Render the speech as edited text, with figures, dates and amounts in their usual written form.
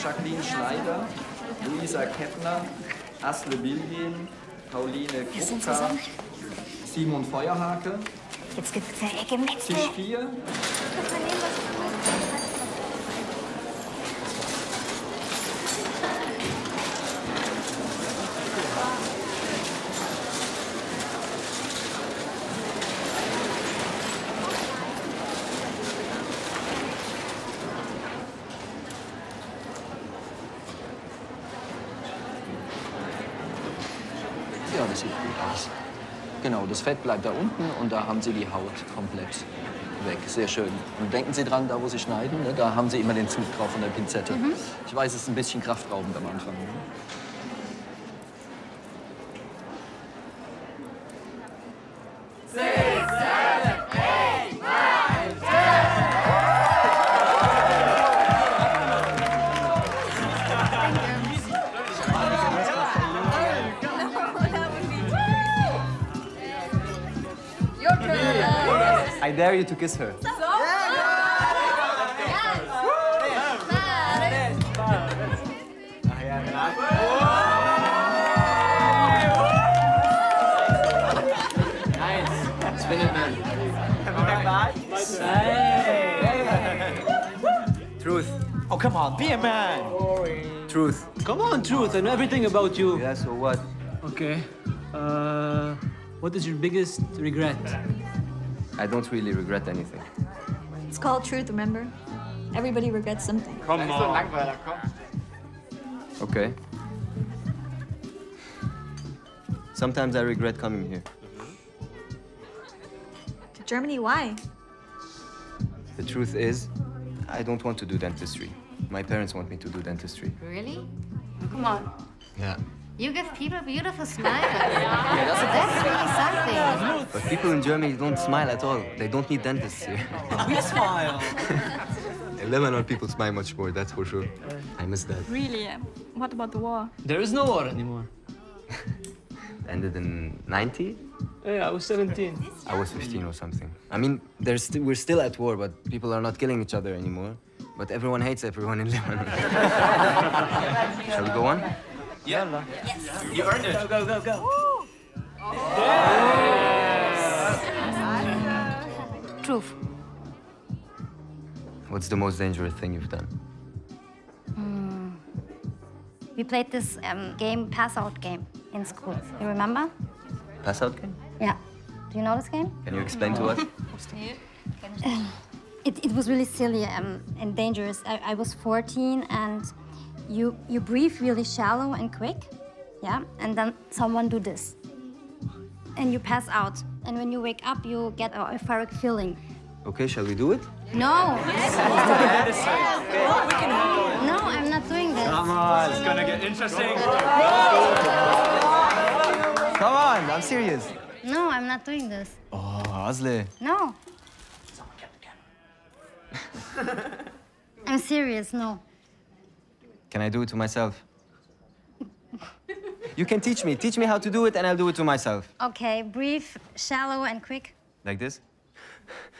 Jacqueline Schneider, Luisa Kettner, Asle Bilgin, Pauline Krupka, Simon Feuerhake. Jetzt gibt's ja Gemetzel. Tisch 4. Ja, das sieht gut aus. Genau, das Fett bleibt da unten und da haben Sie die Haut komplett weg. Sehr schön. Und denken Sie dran, da wo Sie schneiden, ne, da haben Sie immer den Zug drauf von der Pinzette. Ich weiß, es ist ein bisschen kraftraubend am Anfang. Ne? I dare you to kiss her. Nice. Spin it, man. Truth. Oh, come on, be a man. Truth. Come on, truth. I know everything about you. Yeah, so what? Okay. What is your biggest regret? I don't really regret anything. It's called truth, remember? Everybody regrets something. Come on. Okay. Sometimes I regret coming here. To Germany, why? The truth is, I don't want to do dentistry. My parents want me to do dentistry. Really? Come on. Yeah. You give people beautiful smiles. That's really something. But people in Germany don't smile at all. They don't need dentists here. We smile. In Lebanon, people smile much more, that's for sure. I miss that. Really? What about the war? There is no war anymore. Ended in 90? Yeah, I was 17. I was 15 or something. I mean, we're still at war, but people are not killing each other anymore. But everyone hates everyone in Lebanon. Shall we go on? Yeah. Yes. You earned it. Go, go, go, go. Truth. What's the most dangerous thing you've done? We played this game, pass-out game, in school. You remember? Pass out game? Yeah. Do you know this game? Can you explain to us? It was really silly and dangerous. I was 14 and you breathe really shallow and quick, yeah? And then someone do this. And you pass out. And when you wake up, you get an euphoric feeling. Okay, shall we do it? No! No, I'm not doing this. Come on. It's gonna get interesting. Come on, I'm serious. No, I'm not doing this. Oh, Asle. No. I'm serious, no. Can I do it to myself? You can teach me. Teach me how to do it and I'll do it to myself. Okay, breathe shallow and quick. Like this?